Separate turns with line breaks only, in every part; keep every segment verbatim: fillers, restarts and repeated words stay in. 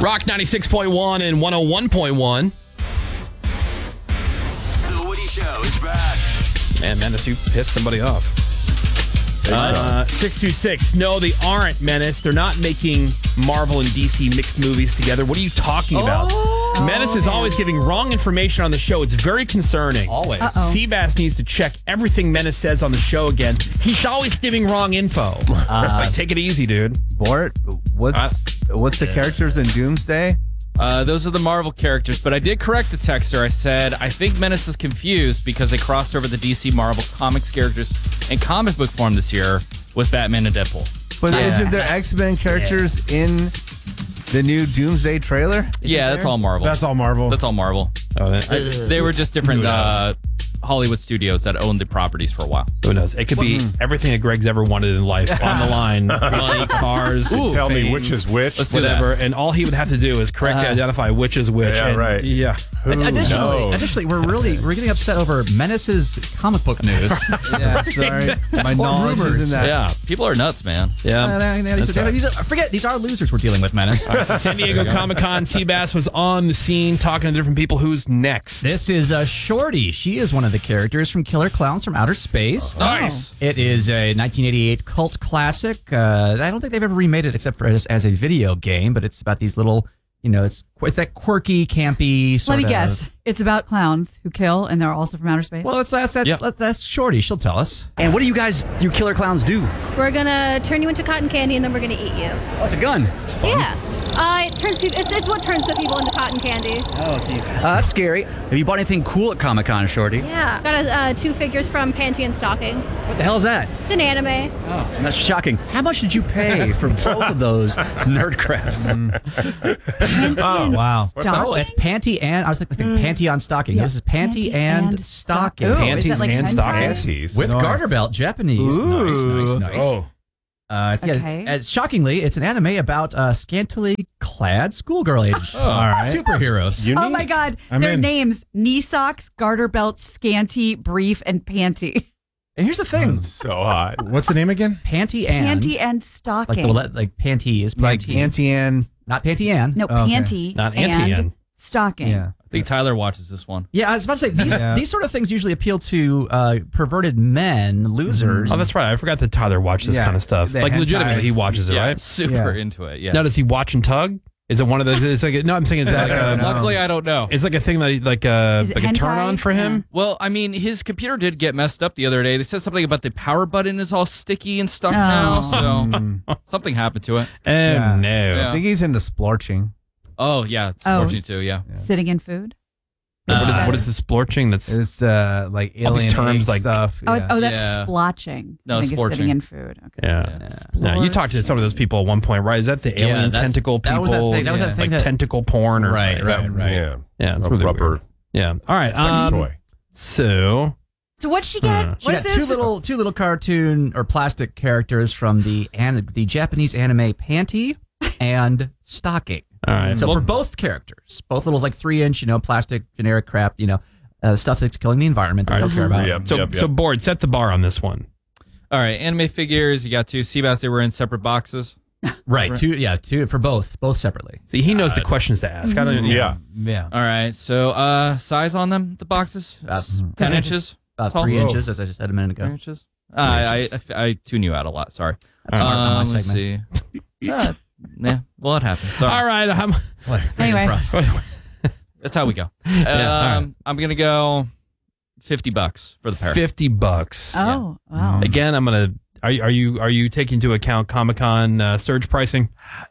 Rock ninety-six point one and one oh one point one.
The Woody Show is back.
Man, Menace, you pissed somebody off. Uh, six two six. No, they aren't, Menace. They're not making Marvel and D C mixed movies together. What are you talking about?
Oh.
Menace is always giving wrong information on the show. It's very concerning.
Always.
Uh-oh.
Seabass needs to check everything Menace says on the show again. He's always giving wrong info.
Uh,
like, take it easy, dude.
Bort, what's
Uh,
what's the characters in Doomsday?
Uh, those are the Marvel characters, but I did correct the texter. I said, I think Menace is confused because they crossed over the D C Marvel comics characters in comic book form this year with Batman and Deadpool.
But
Yeah.
isn't there X-Men characters in the new Doomsday trailer?
Yeah, that's all Marvel.
That's all Marvel.
That's all Marvel.
Oh,
I, they were just different
Who knows?
uh, Hollywood studios that owned the properties for a while.
Who knows? It could be everything that Greg's ever wanted in life on the line. Money, cars,
Ooh, tell
fame,
me which is which.
Let's do
whatever. And all he would have to do is correctly
Uh,
identify which is which.
Yeah,
and-
right.
Yeah.
Who
Additionally,
knows?
additionally, we're really we're getting upset over Menace's comic book news.
Yeah, sorry. My knowledge
rumors.
is in that.
Yeah, people are nuts, man.
Yeah.
Uh, these are-
right.
these are- forget these are losers we're dealing with, Menace.
All right, so San Diego Comic Con, Seabass was on the scene talking to different people. Who's next?
This is uh, Shorty. She is one of the characters from Killer Clowns from Outer Space.
Nice.
It is a nineteen eighty-eight cult classic. Uh, I don't think they've ever remade it except for as, as a video game, but it's about these little, you know, it's it's that quirky, campy sort
Let me
of.
guess. It's about clowns who kill, and they're also from outer space.
Well, that's that's that's,
Yep.
that's, that's Shorty. She'll tell us.
And what do you guys, you killer clowns, do?
We're gonna turn you into cotton candy and then we're gonna eat you.
Oh, it's a gun.
Yeah. Uh, it turns people. It's, it's what turns the people into cotton candy.
Oh, jeez. Uh, that's scary. Have you bought anything cool at Comic Con, Shorty?
Yeah. Got a, uh, two figures from Panty and Stocking.
What the hell is that?
It's an anime.
Oh, that's shocking. How much did you pay for both of those nerd crap?
oh
Wow.
Stocking?
Oh, it's panty and I was thinking panty on stocking.
Yeah.
This is panty,
Panty
and,
and
stocking.
Ooh, is that
Panties
like
and
hentai?
stockings.
Panties.
With
Nice.
garter belt, Japanese. Nice, nice, nice.
Oh,
Uh, it's- yeah,
Okay.
uh, shockingly, it's an anime about uh, scantily clad schoolgirl age
all right.
superheroes.
Unique.
Oh my God.
I'm
Their
in.
names: knee socks, garter belts, scanty, brief, and panty.
And here's the thing:
So hot. What's the name again?
panty and
Panty and
like
stocking.
the le- like panty is
Like
panty,
Auntie Anne.
not panty and.
no,
Okay.
panty
Not
and
Auntie-Anne.
stocking.
Yeah.
I think Tyler watches this one.
Yeah, I was about to say these
Yeah.
these sort of things usually appeal to uh, perverted men, losers.
Oh, that's right. I forgot that Tyler watched this
Yeah,
kind of stuff.
the
Like,
hentai.
legitimately, he watches it,
Yeah,
right?
super
Yeah.
into it. Yeah.
Now, does he watch and tug? Is it one of the? It's like a, no. I'm saying it's like a.
Luckily, I don't know.
It's like a thing that like a
Is it
like a turn
hentai?
on for him.
Well, I mean, his computer did get messed up the other day. They said something about the power button is all sticky and stuck
Oh.
now, so
Mm.
something happened to it.
Oh
Yeah.
no!
Yeah.
I think he's into splorching.
Oh yeah, it's
Oh.
fortunate too. Yeah.
Sitting in food.
what is
Uh,
what is the splorching? That's
It's uh, like
All these
alien
terms
egg
like-
stuff.
Oh,
yeah.
oh, that's
Yeah.
splotching.
No,
I think it's
splorching.
sitting in food. Okay.
yeah.
Yeah.
No, you talked to some of those people at one point, right? Is that the
Yeah,
alien
that's-
tentacle
that
people?
was that thing- that was that
like
thing that-
tentacle porn, or
Right, right, right.
Yeah.
Yeah, it's
A
really
rubber
weird. Yeah. All right.
sex
um,
toy.
So
So what'd she get?
Hmm.
She
What
got
is
two
this?
little two little cartoon or plastic characters from the an, the Japanese anime Panty and Stocking.
all right.
So
Well,
for both characters, both little like three inch, you know, plastic generic crap, you know, uh, stuff that's killing the environment that
All
we
right.
don't care about.
Yep,
so
yep,
so
yep.
board set the bar on this one.
All right, anime figures. You got two. Seabass. They were in separate boxes.
Right, two, yeah, two for both, both separately.
See, he knows the questions to ask. I don't.
Yeah.
Yeah.
All right. So, uh, size on them. The boxes.
Uh,
Ten inches.
About
Tall.
three
Whoa.
inches, as I just said a minute
Three
ago.
inches. Uh, I, I I tune you out a lot. Sorry.
That's smart on my
Um, let's
segment.
see. Uh, yeah. Well, it happens. Sorry.
All right. I'm,
Anyway.
That's how we go. Um,
Yeah, all right.
I'm gonna go fifty bucks for the pair.
fifty bucks.
Oh, wow.
Again, I'm gonna. Are you are you are you taking into account Comic Con uh, surge pricing?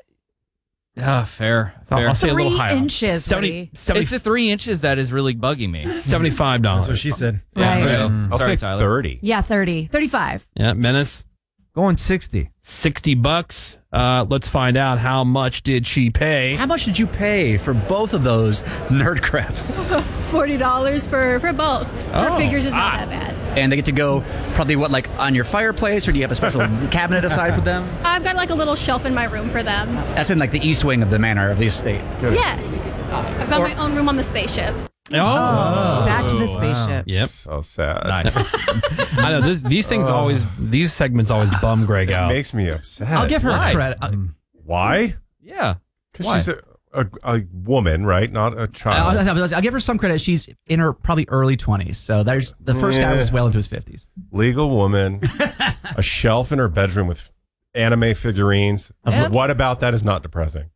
Ah, fair.
So
fair.
I'll say a little
Three
higher.
inches,
seventy,
Woody.
seventy,
It's the three inches that is really bugging me.
seventy-five dollars.
That's what she said.
Yeah,
Right.
so-
I'll
sorry,
say
Tyler.
thirty.
Yeah, thirty. thirty-five.
Yeah, Menace.
Going sixty.
sixty bucks. Uh, let's find out how much did she pay.
How much did you pay for both of those nerd crap?
Forty dollars for for both. For
Oh.
figures is not
Ah.
that bad.
And they get to go probably what, like on your fireplace, or do you have a special cabinet aside for them?
I've got like a little shelf in my room for them.
That's in like the east wing of the manor of the estate.
Yes. I've got my own room on the spaceship.
Oh,
Oh, back to the spaceship.
Yep.
So sad.
I know this, these things always. These segments always bum Greg
It
out.
makes me upset.
I'll give her
Why?
credit. Uh,
Why?
Yeah.
Because
Why?
she's a. a, a woman, right? Not a child.
I'll, I'll, I'll give her some credit. She's in her probably early twenties. So there's the first guy was well into his fifties.
Legal woman, a shelf in her bedroom with anime figurines.
And-
What about that is not depressing?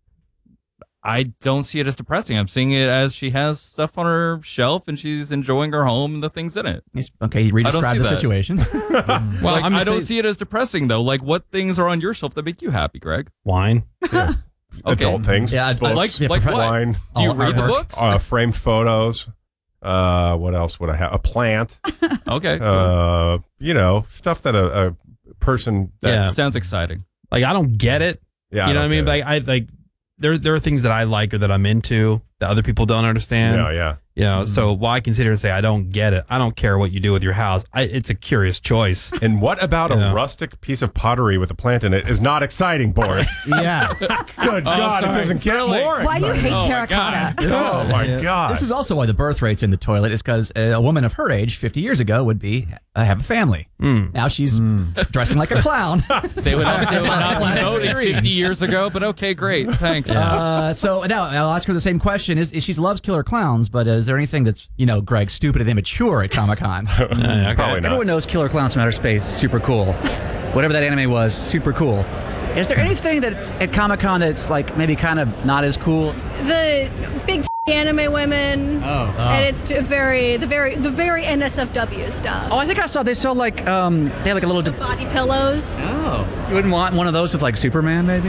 I don't see it as depressing. I'm seeing it as she has stuff on her shelf and she's enjoying her home and the things in it.
Okay, you
I don't
re-describe
see
the
that.
situation.
Well,
Like,
I'm
I don't
say-
see it as depressing though. Like, what things are on your shelf that make you happy, Greg?
Wine.
Okay.
Adult things.
Yeah, I-
books,
Like,
Yeah,
like
prof-
what?
wine,
Do you
All
read the
artwork.
books?
uh, framed photos. Uh, what else would I have? A plant.
Okay.
Uh, you know, stuff that a, a person. That,
Yeah.
Sounds exciting.
Like I don't get it.
yeah.
you know what I mean?
get
Like I like there there are things that I like or that I'm into that other people don't
it.
understand.
Yeah, yeah.
You know, so while I consider and say I don't get it, I don't care what you do with your house. I, it's a curious choice.
And what about
Yeah.
a rustic piece of pottery with a plant in it is not exciting, Boris?
Yeah.
Good God,
sorry.
it doesn't get
Really?
more
Why do you
exciting.
hate
Oh, my
terracotta?
God.
Oh my God.
This is also why the birth rate's in the toilet is because a woman of her age, fifty years ago, would be uh, have a family. Now she's dressing like a clown.
They would also not be voting fifty years ago, but okay, great. Thanks.
Uh, so now I'll ask her the same question: Is, is she loves killer clowns, but is there anything that's you know, Greg, stupid and immature at Comic Con?
Probably not.
Everyone knows Killer Clowns from Outer Space. Super cool. Whatever that anime was, super cool. Is there anything that at Comic Con that's like maybe kind of not as cool?
The big anime women.
Oh.
And it's t- very the very the very N S F W stuff.
Oh, I think I saw they sell like um they have like a little. De-
Body pillows.
oh, you wouldn't want one of those with like Superman, maybe?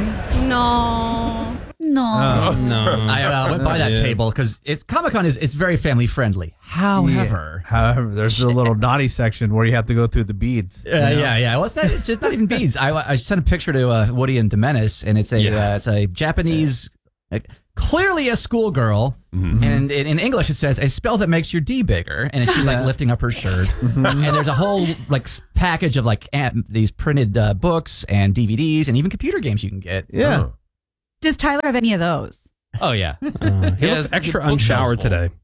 No.
No.
No.
I uh, went by that
Yeah.
table because it's Comic Con is it's very family friendly. However,
However, there's a little naughty section where you have to go through the beads.
Uh, yeah, yeah. Well, it's not. It's just not even beads. I, I sent a picture to uh, Woody and Demenis, and it's a
Yeah.
uh, it's a Japanese, uh, clearly a schoolgirl, and in, in English it says a spell that makes your D bigger, and she's like lifting up her shirt, and there's a whole like s- package of like an- these printed uh, books and D V Ds and even computer games you can get.
Yeah.
Oh.
Does Tyler have any of those?
Oh, yeah.
Uh, he
He
looks
has
extra
the bookshelves
unshowered
full.
today.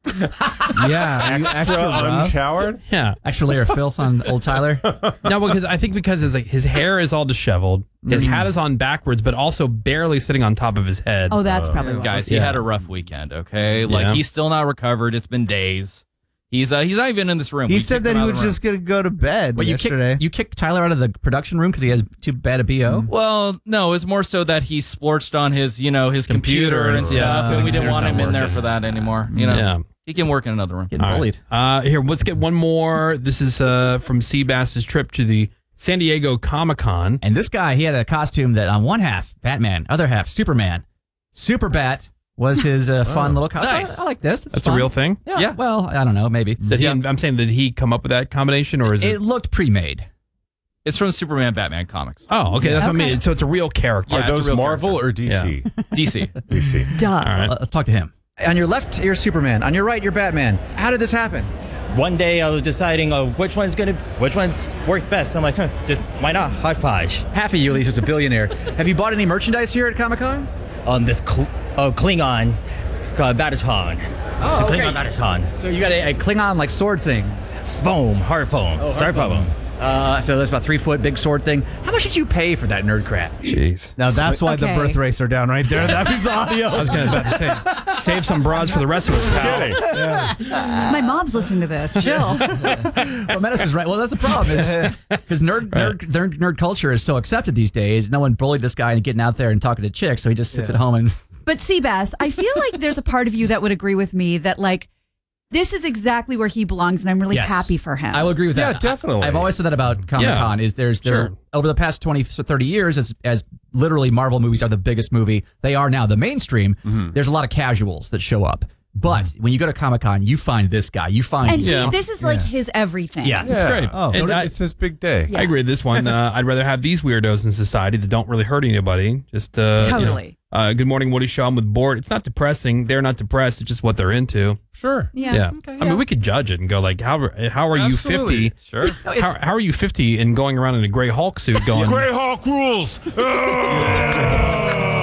Yeah. you
Extra,
extra rough.
unshowered?
Yeah.
Extra layer of filth on old Tyler.
No, because I think because his like his hair is all disheveled, his hat is on backwards, but also barely sitting on top of his head.
Oh, that's probably why.
Guys, he
Yeah.
had a rough weekend, okay? Like,
Yeah.
he's still not recovered. It's been days. He's uh, he's not even in this room.
He
We
said
kicked
that
him
he
out of
was
the room.
just going to go to bed
But you
yesterday.
kicked you kicked Tyler out of the production room because he has too bad a B O.
Well, no, it's more so that he splorched on his, you know, his computer,
Computer
and
and-
stuff,
yeah,
and we didn't
computer's
want him
not
in there
working.
for that anymore. You know,
Yeah.
he can work in another room.
Getting
All
bullied.
right. Uh, here, let's get one more. This is uh, from Seabass's trip to the San Diego Comic Con.
And this guy, he had a costume that on one half, Batman, other half, Superman. Super Bat was his uh, fun little costume.
Nice.
I, I like this. It's
That's
fun.
a real thing.
Yeah,
Yeah.
Well, I don't know. Maybe.
Did he? I'm saying, did he come up with that combination, or is it?
It looked pre-made.
It's from Superman Batman comics.
oh, okay. That's what I
Okay.
mean. So it's a real character.
Yeah,
Are
it's a
those
real
Marvel or D C?
D C.
D C.
Duh.
All right.
Let's talk to him.
On your left, you're Superman. On your right, you're Batman. How did this happen?
One day I was deciding uh, which one's gonna, which one's works best. I'm like, huh, just why not? High five.
Half of you, at least, is a billionaire. Have you bought any merchandise here at Comic Con?
On this cl- oh, Klingon, uh, Bataton.
Oh, okay.
Klingon Bataton.
So you got a, a Klingon like sword thing.
Foam, hard foam.
Oh,
Hard foam.
Uh, so that's about three foot big sword thing. How much did you pay for that nerd crap?
Jeez.
Now that's why the
Okay.
birth rates are down right there. That is audio.
I was going to about to say, save some broads for the rest of us, pal.
My mom's listening to this. Chill.
Well, Menace is right. Well, that's the problem is because nerd, nerd, nerd nerd culture is so accepted these days. No one bullied this guy into getting out there and talking to chicks, so he just sits at home and.
But Seabass, I feel like there's a part of you that would agree with me that like this is exactly where he belongs, and I'm really
Yes.
happy for him.
I will agree with
Yeah,
that.
definitely.
I, have always said that about Comic Con.
Yeah.
Is there's there
Sure.
over the past twenty to thirty years, as as literally Marvel movies are the biggest movie they are now, the mainstream. There's a lot of casuals that show up, but when you go to Comic Con, you find this guy. You find
and he,
Yeah.
this is like his everything.
yeah.
It's great.
Oh,
And I,
It's his big day.
Yeah.
I agree with this one. Uh, I'd rather have these weirdos in society that don't really hurt anybody. Just uh, you know.
Totally.
Uh, good morning, Woody Shaw. I'm with Bored. It's not depressing. They're not depressed. It's just what they're into.
Sure.
Yeah.
Yeah.
Okay,
I
yeah.
mean, we could judge it and go like, how how are you
Absolutely.
fifty?
Sure.
How, how are you fifty and going around in a gray Hulk suit going?
Greyhawk rules.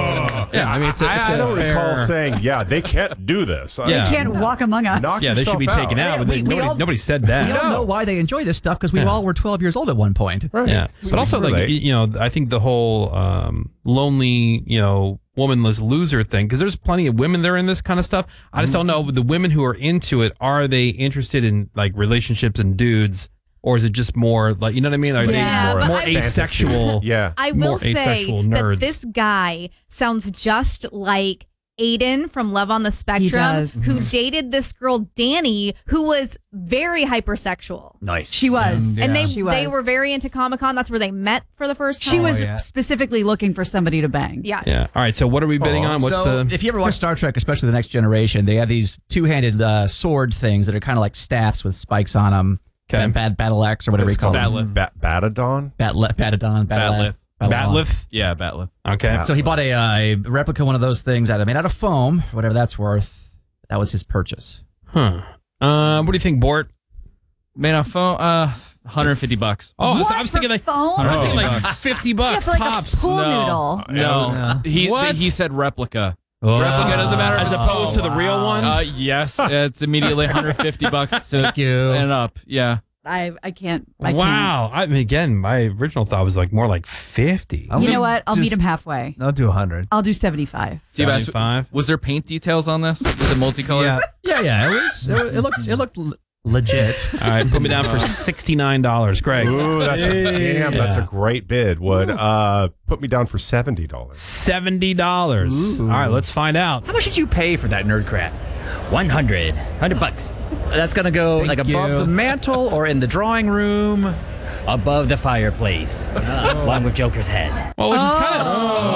Yeah, I mean, it's a, it's
I
a
don't
fair-
recall saying, yeah, they can't do this. I
Yeah.
They can't walk among us.
Knock
Yeah, they should be
yourself
taken out.
Yeah,
but
we-
they-
we
nobody,
all-
nobody said that.
We don't know why they enjoy this stuff because we
Yeah.
all were twelve years old at one point.
Right.
Yeah, but also like
Relate.
you know, I think the whole um, lonely, you know, womanless loser thing, because there's plenty of women that are in this kind of stuff. I just don't know the women who are into it. Are they interested in like relationships and dudes, or is it just more like, you know what I mean? Are
Yeah,
they
but
more
I-
asexual?
Yeah.
I
more
will say
asexual nerds.
that this guy sounds just like Aiden from Love on the Spectrum,
does.
who dated this girl Danny, who was very hypersexual.
Nice.
She was.
And they
She was.
they were very into Comic-Con. That's where they met for the first time.
She was
yeah.
specifically looking for somebody to bang.
Yes.
Yeah. All right. So what are we bidding on? What's
so
the?
if you ever watch Star Trek, especially The Next Generation, they have these two-handed uh, sword things that are kind of like staffs with spikes on them.
Okay.
Bad battle axe or whatever
It's
you call
called
it.
Bat- Batadon?
Bat- Batadon.
Batleth.
Batleth?
Yeah, Batleth.
Okay.
So he bought a, uh, a replica one of those things out of made out of foam, whatever that's worth. That was his purchase.
Huh. Uh, what do you think, Bort?
Made on phone, uh, one hundred fifty bucks.
Oh, I was,
What,
I was
for
thinking like
foam?
I was thinking
Oh.
like fifty
Yeah,
bucks
for like
tops.
a pool
No.
noodle.
No,
Yeah.
he
What?
he said replica.
Oh.
Replica doesn't matter
As opposed to the real one.
Uh, yes, it's immediately one hundred fifty bucks to
Thank you.
and up. Yeah.
I I can't. I
Wow. I mean, again, my original thought was like more like fifty.
I'll
Can't. You
do-
know what? I'll meet
just-
him halfway.
I'll do a hundred.
I'll do seventy-five.
Seabass,
seventy-five.
was there paint details on this? Was it multicolored?
Yeah.
Yeah, yeah. It was. It, it looked. It looked l- legit.
All right, put me down for sixty-nine dollars, Greg.
Ooh, that's a, damn, that's a
Yeah.
great bid. Would uh put me down for seventy dollars.
seventy dollars. All right, let's find out.
How much did you pay for that nerd crap? one hundred. one hundred bucks. That's going to go
Thank
like above
you.
the mantle or in the drawing room, above the fireplace, along with Joker's head.
Well, which is kind of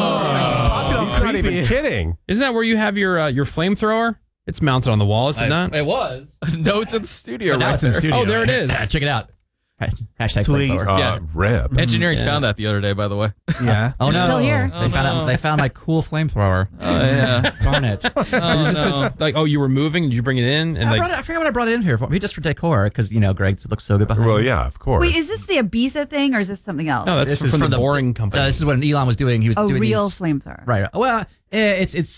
Oh, he's not even kidding.
isn't that where you have your uh, your flamethrower? It's mounted on the wall, is it not?
It was. No, it's in the studio.
Now
right
it's in the
there.
studio.
Oh, there it is.
Yeah, check it out. Hashtag
Sweet.
flamethrower.
Uh,
Yeah.
Rip.
Engineering
Yeah.
found that the other day, by the way.
Yeah.
Oh
It's
no!
still here.
They found out. They found my cool flamethrower.
Oh yeah.
Darn it!
Just 'cause, like, oh, you were moving? Did you bring it in? And
I,
like,
brought it, I forgot what I brought it in here for. Maybe just for decor, because you know Greg looks so good behind.
Well,
me.
yeah, of course.
Wait, is this the Ibiza thing or is this something else?
no, that's
This
from,
is
from
from
the
the-
boring company.
Uh, this is what Elon was doing. He was
a
doing
real
these,
flamethrower.
right. Well, eh, it's it's